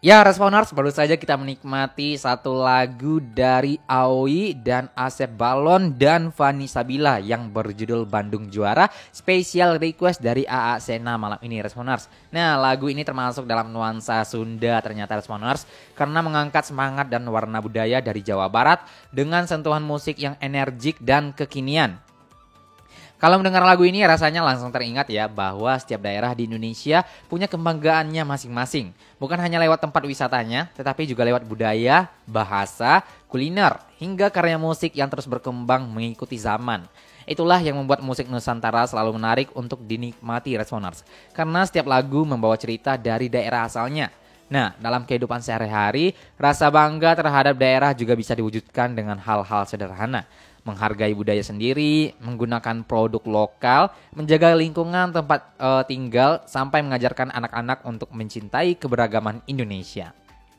Ya, Responers, baru saja kita menikmati satu lagu dari Aoi dan Asep Balon dan Fanny Sabila yang berjudul Bandung Juara, special request dari AA Sena malam ini, Responers. Nah, lagu ini termasuk dalam nuansa Sunda ternyata, Responers, karena mengangkat semangat dan warna budaya dari Jawa Barat dengan sentuhan musik yang energik dan kekinian. Kalau mendengar lagu ini rasanya langsung teringat ya bahwa setiap daerah di Indonesia punya kebanggaannya masing-masing. Bukan hanya lewat tempat wisatanya, tetapi juga lewat budaya, bahasa, kuliner, hingga karya musik yang terus berkembang mengikuti zaman. Itulah yang membuat musik Nusantara selalu menarik untuk dinikmati, Responers. Karena setiap lagu membawa cerita dari daerah asalnya. Nah, dalam kehidupan sehari-hari, rasa bangga terhadap daerah juga bisa diwujudkan dengan hal-hal sederhana. Menghargai budaya sendiri, menggunakan produk lokal, menjaga lingkungan tempat tinggal, sampai mengajarkan anak-anak untuk mencintai keberagaman Indonesia.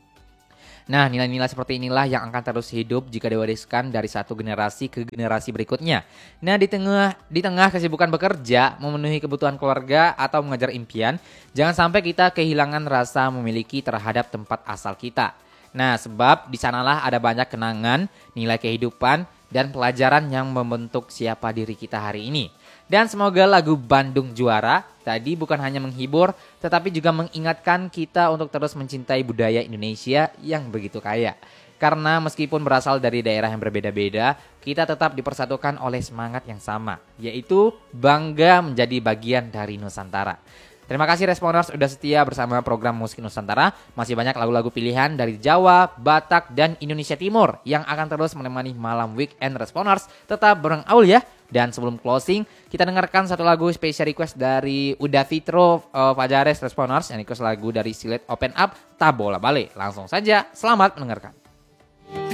Nah, nilai-nilai seperti inilah yang akan terus hidup jika diwariskan dari satu generasi ke generasi berikutnya. Nah, di tengah kesibukan bekerja, memenuhi kebutuhan keluarga atau mengejar impian, jangan sampai kita kehilangan rasa memiliki terhadap tempat asal kita. Nah, sebab di sanalah ada banyak kenangan, nilai kehidupan, dan pelajaran yang membentuk siapa diri kita hari ini. Dan semoga lagu Bandung Juara tadi bukan hanya menghibur, tetapi juga mengingatkan kita untuk terus mencintai budaya Indonesia yang begitu kaya. Karena meskipun berasal dari daerah yang berbeda-beda, kita tetap dipersatukan oleh semangat yang sama, yaitu bangga menjadi bagian dari Nusantara. Terima kasih Responers udah setia bersama program Musik Nusantara. Masih banyak lagu-lagu pilihan dari Jawa, Batak, dan Indonesia Timur yang akan terus menemani malam weekend Responers. Tetap bareng Aul ya. Dan sebelum closing, kita dengarkan satu lagu special request dari Uda Fitro Fajares Responers yang request lagu dari Silet Open Up, Tak Bola Bale. Langsung saja, selamat mendengarkan.